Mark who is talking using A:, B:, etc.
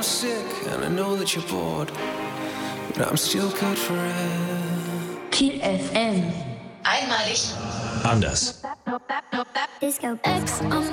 A: sick and I know that you're bored, but I'm still good for it.
B: Kiel FM.
C: Einmalig.
D: Anders.
B: Disco X on